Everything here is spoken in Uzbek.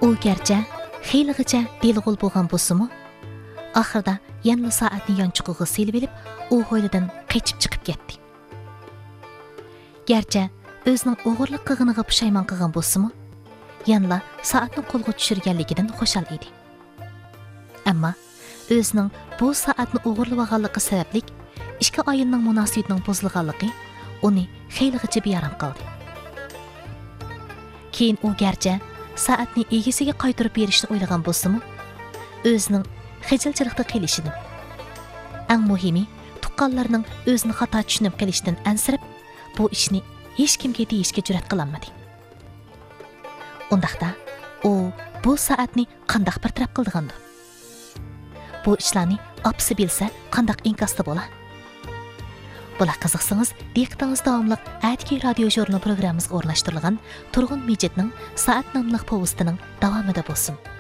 U gerçi xeyligicha belg'ul bo'lgan bo'lsa-mu, oxirida yana soatni yonchuqiga selib elib, u hoylidan qechib chiqib ketdi. Gerçi o'zining o'g'irlik qilganiga pushaymon qilgan bo'lsa-mu, yana soatni qo'lga tushirganligidan xushal edi. Ammo o'zining bu soatni o'g'irlaganligi sababli ikki oilaning munosabatining buzilganligi uni xeyligicha bearam qildi. Keyin u gerçi soatni egasiga qaytarib berishni o'ylagan bo'lsa-mu, o'zining xijilchilikda qilishini, eng muhimi tuqqanlarning o'zini xato tushunib qilishdan ansirib, bu ishni hech kimga deyishga jur'at qilolmadi. Undaqda u bu soatni qanday bir taraf qildigandi? Bu ishlarni opsi bilsa qanday inkosda bo'la? Bular qiziqsangiz, diqqatingiz davomli Atki radio jurnal programmamizga o'rnashtirilgan Turg'un Mejitning Soat nomli povestining davomida bo'lsin.